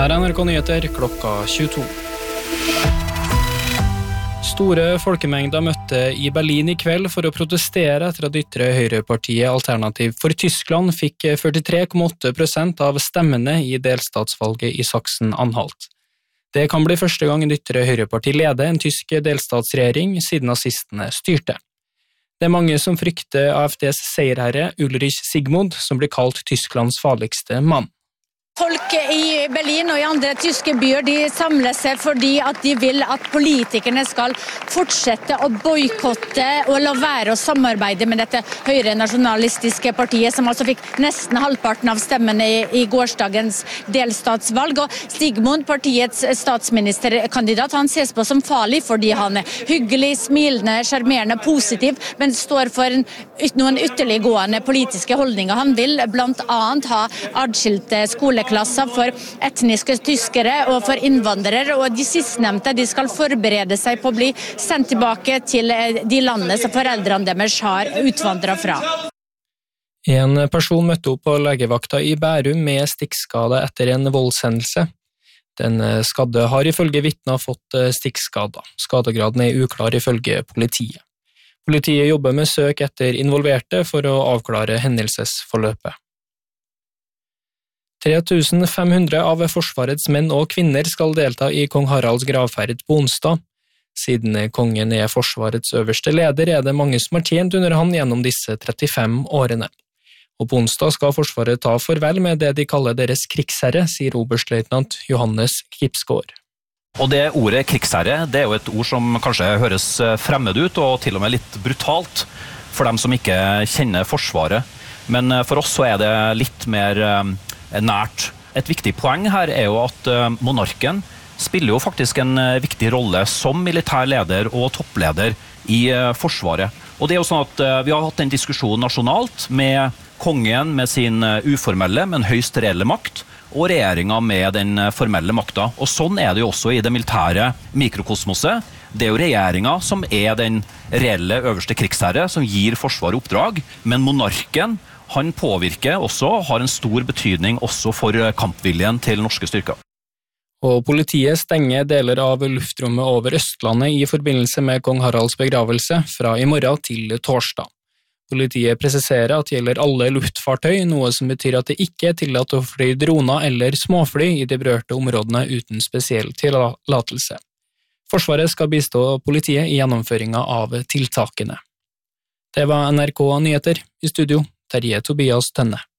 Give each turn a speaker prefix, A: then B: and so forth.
A: Her NRK Nyheter klokka 22. Store folkemengder møtte i Berlin i kveld for å protestere etter at ytre høyrepartiet Alternativ for Tyskland fikk 43,8% av stemmene i delstatsvalget i Sachsen-Anhalt. Det kan bli første gang en ytre høyreparti leder en tysk delstatsregjering siden nazistene styrte. Det er mange som frykter AfDs seierherre Ulrich Sigmund, som blir kalt Tysklands farligste mann.
B: Folk i Berlin og i andre tyske byer de samler seg fordi at de vil at politikerne skal fortsette å boykotte og la være å samarbeide med dette høyre nasjonalistiske partiet, som altså fikk nesten halvparten av stemmene i gårsdagens delstatsvalg. Og Sigmund, partiets statsministerkandidat, han ses på som farlig fordi han er hyggelig, smilende, sjarmerende, positiv, men står for noen ytterliggående politiske holdninger. Han vil blant annet ha adskilte klasser for etniske tyskere og for innvandrere, og de sistnevnte de skal forberede seg på å bli sendt tilbake til de landene som foreldrene deres har utvandret fra.
A: En person møtte opp på legevakta i Bærum med stikkskade etter en voldshendelse. Den skadde har ifølge vitner fått stikkskader. Skadegraden er uklar ifølge politiet. Politiet jobber med søk etter involverte for å avklare hendelsesforløpet. 3500 av Forsvarets menn og kvinner skal delta i kong Haralds gravferd på onsdag. Siden kongen er Forsvarets øverste leder, er det mange som har tjent under han gjennom disse 35 årene. Og på onsdag skal Forsvaret ta farvel med det de kaller deres krigsherre, sier oberstløytnant Johannes Kipsgaard.
C: Og det ordet krigsherre, det er jo et ord som kanskje høres fremmed ut, og til og med litt brutalt for dem som ikke kjenner Forsvaret. Men for oss så er det litt mer nært. Et viktig poeng her er jo at monarken spiller jo faktisk en viktig rolle som militær leder og toppleder i Forsvaret. Og det er jo sånn at vi har hatt en diskusjon nasjonalt med kongen med sin uformelle, men høyst reelle makt, og regjeringen med den formelle makta. Og sånn er det jo også i det militære mikrokosmoset. Det er jo regjeringen som er den reelle øverste krigsherre som gir Forsvaret oppdrag, men monarken han påvirker også, har en stor betydning også for kampviljen til norske styrker.
A: Og politiet stenger deler av luftrommet over Østlandet i forbindelse med kong Haralds begravelse fra i morgen til torsdag. Politiet presiserer at det gjelder alle luftfartøy, noe som betyr at det ikke er tillatt å fly droner eller småfly i de berørte områdene uten spesiell tillatelse. Forsvaret skal bistå politiet i gjennomføringen av tiltakene. Det var NRK Nyheter i studio. Terje Tobias Tønne.